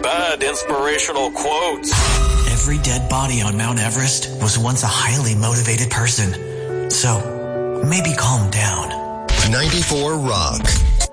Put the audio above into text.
bad inspirational quotes. Every dead body on Mount Everest was once a highly motivated person. So, maybe calm down. 94 Rock.